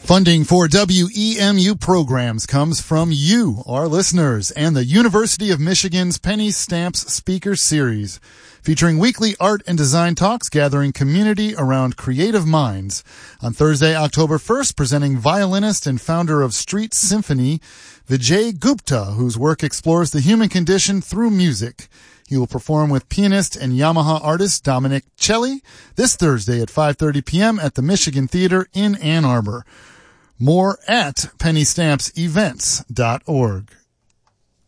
Funding for WEMU programs comes from you, our listeners, and the University of Michigan's Penny Stamps Speaker Series, featuring weekly art and design talks gathering community around creative minds. On Thursday, October 1st, presenting violinist and founder of Street Symphony, Vijay Gupta, whose work explores the human condition through music. He will perform with pianist and Yamaha artist Dominic Celli this Thursday at 5:30 p.m. at the Michigan Theater in Ann Arbor. More at pennystampsevents.org.